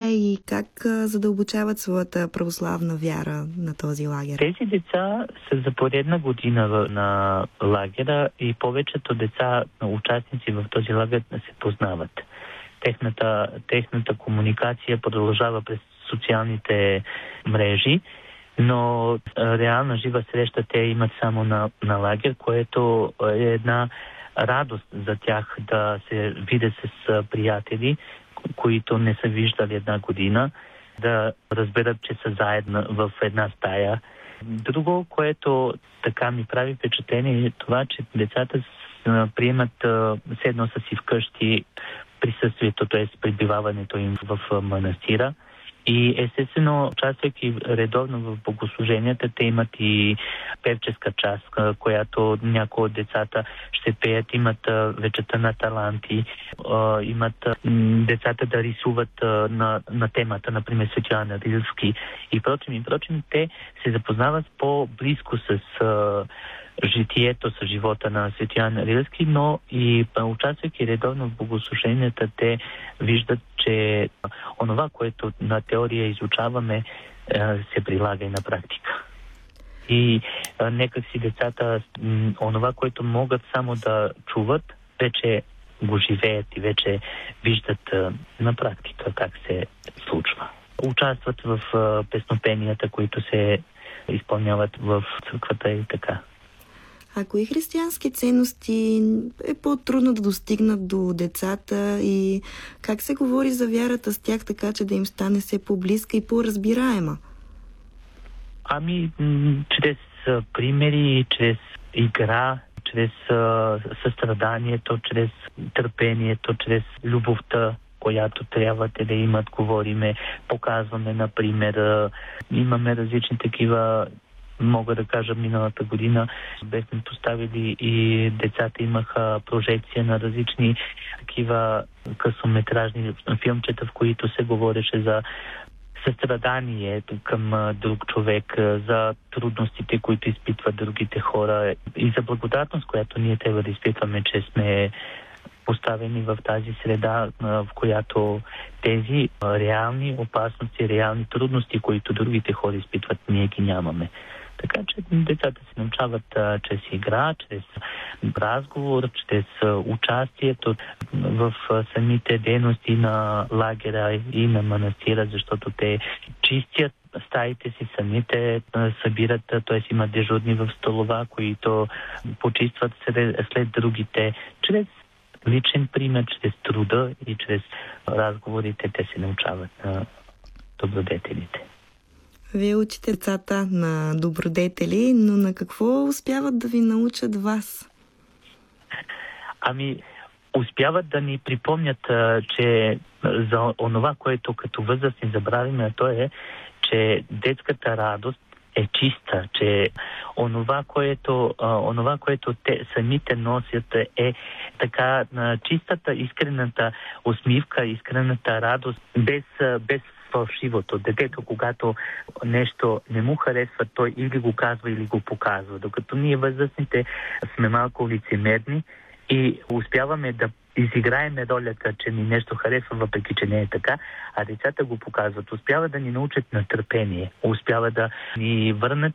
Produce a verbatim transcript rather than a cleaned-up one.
и как задълбочават своята православна вяра на този лагер? Тези деца са за поредна година на лагера и повечето деца, участници в този лагер, се познават. Техната, техната комуникация продължава през социалните мрежи, но реална жива среща те имат само на, на лагер, което е една радост за тях да се видят с приятели, които не са виждали една година, да разберат, че са заедно в една стая. Друго, което така ми прави впечатление, е това, че децата приемат все едно са си вкъщи присъствието, т.е. пребиваването им в манастира. И естествено, участвайки редовно в богослуженията, те имат и певческа част, която някои от децата ще пеят, имат вечерта на таланти, имат децата да рисуват на, на темата, например Свети Йоан Рилски и прочим, и прочим. Те се запознават по-близко с житието, с живота на Свети Йоан Рилски, но и участвайки редовно в богослуженията, те виждат, че онова, което на теория изучаваме, се прилага и на практика. И нека си децата, онова, което могат само да чуват, вече го живеят и вече виждат на практика как се случва. Участват в песнопенията, които се изпълняват в църквата и така. А кои християнски ценности е по-трудно да достигнат до децата и как се говори за вярата с тях, така че да им стане все по-близка и по-разбираема? Ами, м- чрез а, примери, чрез игра, чрез а, състраданието, чрез търпението, чрез любовта, която трябва те да имат, говориме, показваме, например, а, имаме различни такива. Мога да кажа, миналата година бехме поставили и децата имаха прожекция на различни такива късометражни филмчета, в които се говореше за състрадание към друг човек, за трудностите, които изпитват другите хора и за благодарност, която ние трябва да изпитваме, че сме поставени в тази среда, в която тези реални опасности, реални трудности, които другите хора изпитват, ние ги нямаме. Така че децата се научават а, чрез игра, чрез разговор, чрез а, участието в а, самите дейности на лагера и на манастира, защото те чистят стаите си самите, а, събират, т.е. имат дежурни в столова, които почистват след, след другите, чрез личен пример, чрез труда и чрез разговорите те се научават на добродетелите. Вие учите децата на добродетели, но на какво успяват да ви научат вас? Ами, успяват да ни припомнят, че за онова, което като възрастни забравиме, то е, че детската радост е чиста, че онова, което, онова, което те самите носят е така чистата, искрената усмивка, искрената радост, без, без фалшивото. Детето, когато нещо не му харесва, той или го казва, или го показва. Докато ние възрастните сме малко лицемерни и успяваме да изиграем ролята, че ни нещо харесва, въпреки че не е така, а децата го показват. Успяват да ни научат на търпение. Успяват да ни върнат